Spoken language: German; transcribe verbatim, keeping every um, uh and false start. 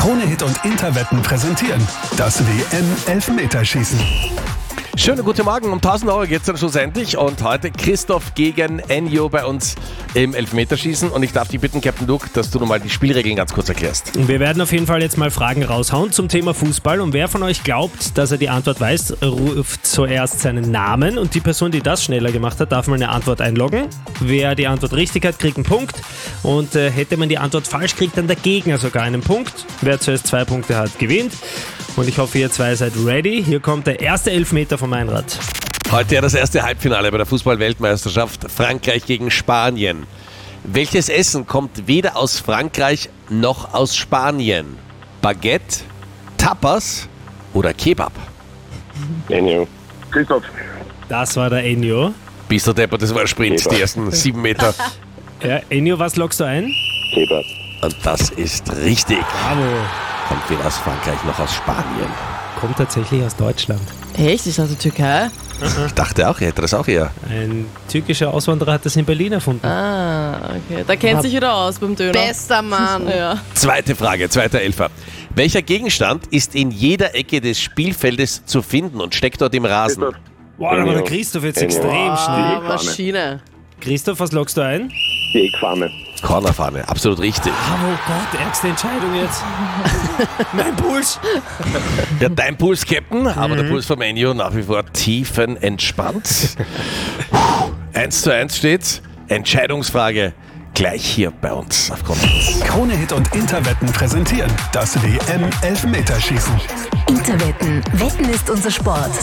Krone-Hit und Interwetten präsentieren das W M-Elfmeterschießen. Schönen guten Morgen, um tausend Euro geht es dann schlussendlich und heute Christoph gegen Enjo bei uns im Elfmeterschießen und ich darf dich bitten, Captain Luke, dass du nochmal die Spielregeln ganz kurz erklärst. Wir werden auf jeden Fall jetzt mal Fragen raushauen zum Thema Fußball und wer von euch glaubt, dass er die Antwort weiß, ruft zuerst seinen Namen und die Person, die das schneller gemacht hat, darf mal eine Antwort einloggen. Wer die Antwort richtig hat, kriegt einen Punkt und äh, hätte man die Antwort falsch, kriegt dann der Gegner sogar einen Punkt. Wer zuerst zwei Punkte hat, gewinnt. Und ich hoffe, ihr zwei seid ready. Hier kommt der erste Elfmeter von Meinrad. Heute ja das erste Halbfinale bei der Fußball-Weltmeisterschaft Frankreich gegen Spanien. Welches Essen kommt weder aus Frankreich noch aus Spanien? Baguette, Tapas oder Kebab? Enjo. Christoph. Das war der Enjo. Bist du deppert, das war ein Sprint, Kebab. die ersten sieben Meter. Ja, Enjo, was loggst du ein? Kebab. Und das ist richtig. Bravo. Kommt weder aus Frankreich noch aus Spanien. Kommt tatsächlich aus Deutschland. Echt? Ist das die Türkei? Ich dachte auch, er hätte das auch eher. Ein türkischer Auswanderer hat das in Berlin erfunden. Ah, okay. Da kennt sich wieder aus beim Döner. Bester Mann. Ja. Zweite Frage, zweiter Elfer. Welcher Gegenstand ist in jeder Ecke des Spielfeldes zu finden und steckt dort im Rasen? Christoph. Wow, da war der Enjo. Christoph jetzt Enjo. extrem Ah, schnell. Maschine. Christoph, was loggst du ein? Die Eckfahne. Cornerfahne, absolut richtig. Oh Gott, ärgste Entscheidung jetzt. Mein Puls. Ja, dein Puls, Captain, aber der Puls vom Enjo nach wie vor tiefenentspannt. Eins zu eins steht's. Entscheidungsfrage gleich hier bei uns auf Krone. Krone-Hit und Interwetten präsentieren das W M-Elfmeterschießen. Interwetten. Wetten ist unser Sport.